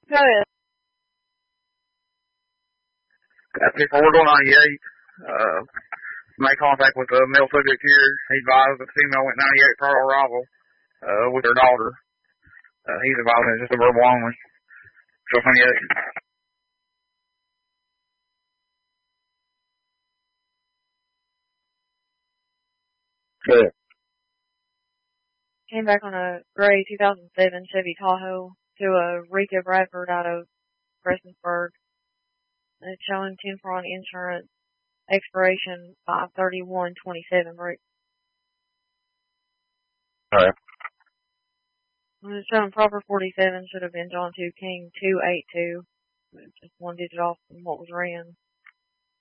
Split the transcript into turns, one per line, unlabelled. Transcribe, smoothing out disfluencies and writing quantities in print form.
Go ahead.
Got 498. Made contact with the male subject here. He advised the female went 98 prior arrival, with her daughter. He's advising it's just a verbal only. So 28.
Good.
Came back on a gray 2007 Chevy Tahoe to a Rika Bradford out of Prestonsburg. It's showing 10 for on insurance. Expiration 5/31/27, right?
Alright.
It's showing proper 47 should have been John 2 King 282. Just one digit off from what was ran.